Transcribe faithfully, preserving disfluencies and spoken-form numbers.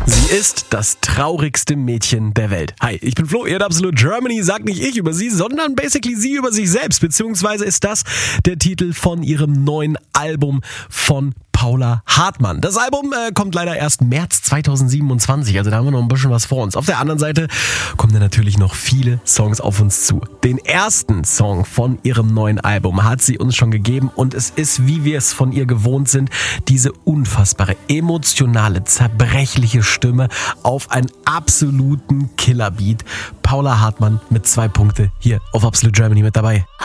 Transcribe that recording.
Sie ist das traurigste Mädchen der Welt. Hi, ich bin Flo, ihr hört Absolute Germany, sagt nicht ich über sie, sondern basically sie über sich selbst, beziehungsweise ist das der Titel von ihrem neuen Album von Paula Hartmann. Das Album äh, kommt leider erst März zweitausendsiebenundzwanzig, also da haben wir noch ein bisschen was vor uns. Auf der anderen Seite kommen dann natürlich noch viele Songs auf uns zu. Den ersten Song von ihrem neuen Album hat sie uns schon gegeben und es ist, wie wir es von ihr gewohnt sind, diese unfassbare, emotionale, zerbrechliche Stimme auf einen absoluten Killerbeat. Paula Hartmann mit zwei Punkte hier auf Absolute Germany mit dabei.